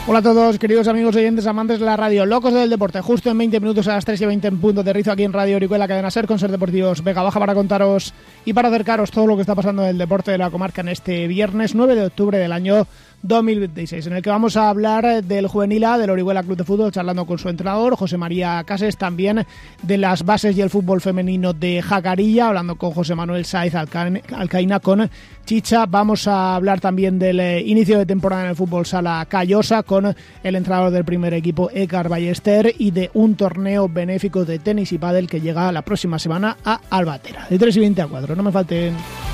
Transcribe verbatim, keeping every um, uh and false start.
Hola a todos, queridos amigos oyentes, amantes de la radio, locos del deporte, justo en veinte minutos a las tres y veinte en punto, aterrizo aquí en Radio Orihuela, cadena SER, con SER Deportivos Vega Baja, para contaros y para acercaros todo lo que está pasando en el deporte de la comarca en este viernes nueve de octubre del año dos mil veintiséis, en el que vamos a hablar del Juvenil A, del Orihuela Club de Fútbol, charlando con su entrenador, José María Cases, también de las bases y el fútbol femenino de Jacarilla, hablando con José Manuel Sáez Alcaína, con Chicha. Vamos a hablar también del eh, inicio de temporada en el fútbol sala Callosa, con el entrenador del primer equipo, Écar Ballester, y de un torneo benéfico de tenis y pádel que llega la próxima semana a Albatera, de tres y veinte a cuatro, no me falten.